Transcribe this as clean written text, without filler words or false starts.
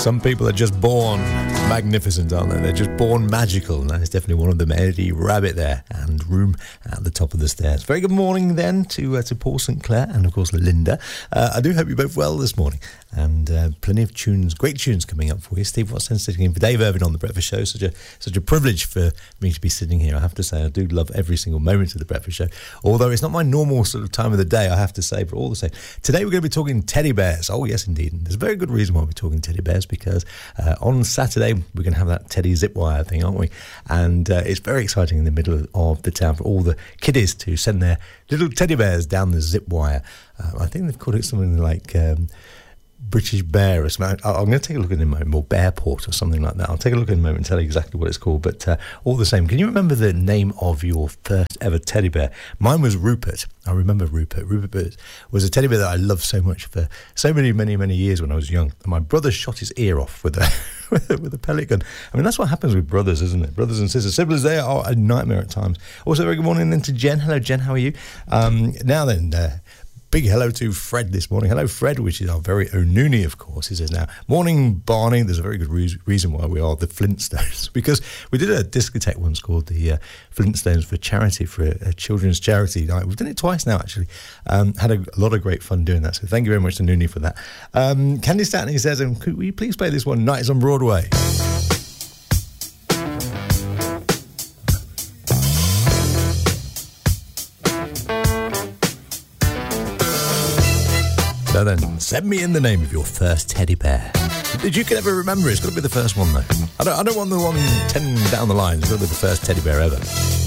Some people are just born magnificent, aren't they? They're just born magical, and that is definitely one of them. Eddie Rabbit there, and Room at the Top of the Stairs. Very good morning then to Paul St. Clair and of course Linda. I do hope you're both well this morning, and plenty of tunes, great tunes coming up for you. Steve Watson sitting in for Dave Irvin on The Breakfast Show. Such a privilege for me to be sitting here. I have to say, I do love every single moment of The Breakfast Show, although it's not my normal sort of time of the day, I have to say, but all the same. Today we're going to be talking teddy bears. Oh yes indeed, and there's a very good reason why we're talking teddy bears, because on Saturday we're going to have that teddy zip wire thing, aren't we? And it's very exciting in the middle of the town for all the kiddies to send their little teddy bears down the zip wire. I think they've called it something like British Bear or something. I'm going to take a look in a moment, or Bearport or something like that. I'll take a look in a moment and tell you exactly what it's called. But all the same, can you remember the name of your first ever teddy bear? Mine was Rupert. I remember Rupert. Rupert was a teddy bear that I loved so much for so many years when I was young. And my brother shot his ear off with a with a pellet gun. I mean, that's what happens with brothers, isn't it? Brothers and sisters. Siblings, they are a nightmare at times. Also, very good morning then to Jen. Hello, Jen. How are you? Now then, big hello to Fred this morning. Hello, Fred, which is our very own Noonie, of course. He says now, morning, Barney. There's a very good reason why we are the Flintstones, because we did a discotheque once called the Flintstones for charity, for a children's charity night. We've done it twice now, actually. Had a lot of great fun doing that. So thank you very much to Noonie for that. Candy Stanley says, could we please play this one, Nights on Broadway? So then, send me in the name of your first teddy bear. Did you ever remember? It's got to be the first one, though. I don't want the one 10 down the line. It's got to be the first teddy bear ever.